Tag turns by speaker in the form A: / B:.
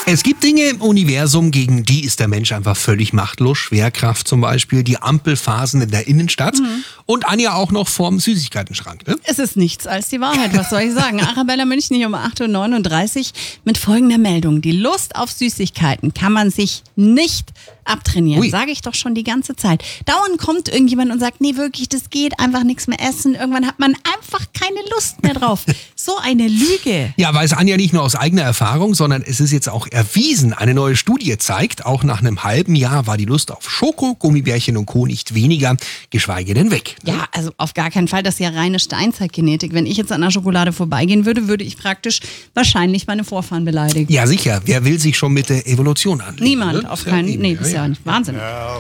A: Es gibt Dinge im Universum, gegen die ist der Mensch einfach völlig machtlos. Schwerkraft zum Beispiel, die Ampelphasen in der Innenstadt und Anja auch noch vorm Süßigkeitenschrank. Ne?
B: Es ist nichts als die Wahrheit, was soll ich sagen? Arabella München hier um 8.39 Uhr mit folgender Meldung. Die Lust auf Süßigkeiten kann man sich nicht abtrainieren, sage ich doch schon die ganze Zeit. Dauernd kommt irgendjemand und sagt, nee wirklich, das geht, einfach nichts mehr essen. Irgendwann hat man einfach keine Lust mehr drauf. So eine Lüge.
A: Ja, weiß Anja nicht nur aus eigener Erfahrung, sondern es ist jetzt auch erwiesen. Eine neue Studie zeigt, auch nach einem halben Jahr war die Lust auf Schoko, Gummibärchen und Co. nicht weniger, geschweige denn weg.
B: Ja, also auf gar keinen Fall, das ist ja reine Steinzeitgenetik. Wenn ich jetzt an der Schokolade vorbeigehen würde, würde ich praktisch wahrscheinlich meine Vorfahren beleidigen.
A: Ja, sicher. Wer will sich schon mit der Evolution anlegen?
B: Niemand,
A: ne?
B: auf keinen Fall. Nee, das ist ja nicht Wahnsinn.